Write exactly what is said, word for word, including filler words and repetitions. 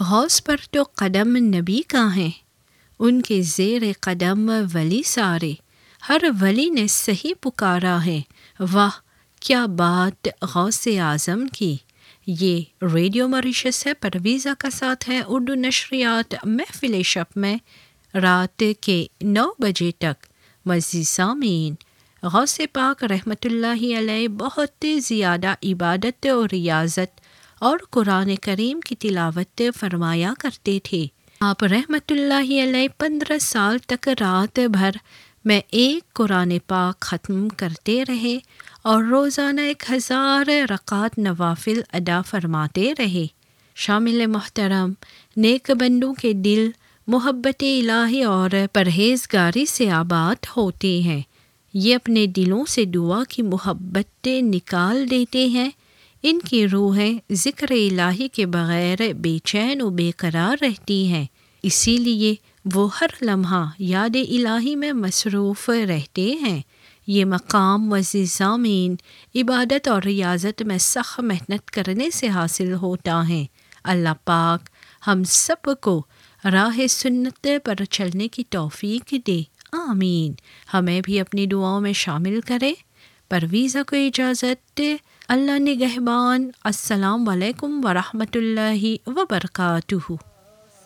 غوث پر تو قدم نبی کا ہیں، ان کے زیر قدم ولی سارے، ہر ولی نے صحیح پکارا ہے، واہ کیا بات غوث اعظم کی۔ یہ ریڈیو موریشس ہے، پرویزہ کا ساتھ ہے اردو نشریات محفل شب میں رات کے نو بجے تک۔ معزز سامعین، غوث پاک رحمۃ اللہ علیہ بہت زیادہ عبادت اور ریاضت اور قرآن کریم کی تلاوت فرمایا کرتے تھے۔ آپ رحمۃ اللہ علیہ پندرہ سال تک رات بھر میں ایک قرآن پاک ختم کرتے رہے اور روزانہ ایک ہزار رکعت نوافل ادا فرماتے رہے۔ شامل محترم، نیک بندوں کے دل محبت الہی اور پرہیزگاری سے آباد ہوتے ہیں۔ یہ اپنے دلوں سے دعا کی محبت نکال دیتے ہیں۔ ان کی روحیں ذکر الہی کے بغیر بے چین و بے قرار رہتی ہیں، اسی لیے وہ ہر لمحہ یاد الہی میں مصروف رہتے ہیں۔ یہ مقام معزز سامعین عبادت اور ریاضت میں سخت محنت کرنے سے حاصل ہوتا ہے۔ اللہ پاک ہم سب کو راہ سنت پر چلنے کی توفیق دے، آمین۔ ہمیں بھی اپنی دعاؤں میں شامل کرے۔ پرویزہ کو اجازت، اللہ نگہبان۔ السلام علیکم ورحمۃ اللہ وبرکاتہ۔